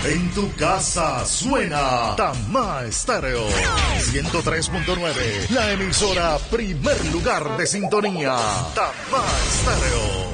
En tu casa suena Tamá Estéreo 103.9, la emisora primer lugar de sintonía. Tamá Estéreo.